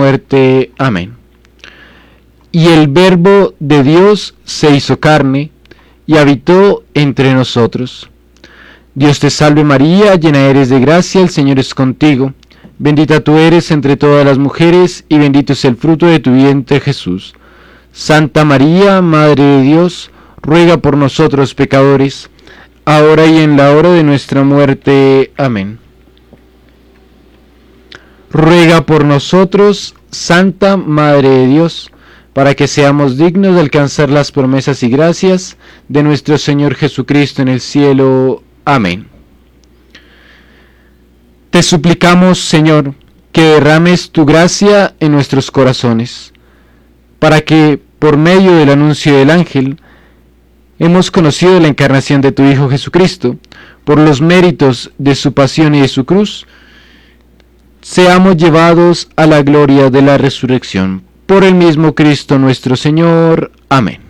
muerte. Amén. Y el Verbo de Dios se hizo carne y habitó entre nosotros. Dios te salve María, llena eres de gracia, el Señor es contigo. Bendita tú eres entre todas las mujeres, y bendito es el fruto de tu vientre, Jesús. Santa María, Madre de Dios, ruega por nosotros pecadores, ahora y en la hora de nuestra muerte. Amén. Ruega por nosotros, Santa Madre de Dios, para que seamos dignos de alcanzar las promesas y gracias de nuestro Señor Jesucristo en el cielo. Amén. Te suplicamos, Señor, que derrames tu gracia en nuestros corazones, para que, por medio del anuncio del ángel, hemos conocido la encarnación de tu Hijo Jesucristo, por los méritos de su pasión y de su cruz, seamos llevados a la gloria de la resurrección. Por el mismo Cristo nuestro Señor. Amén.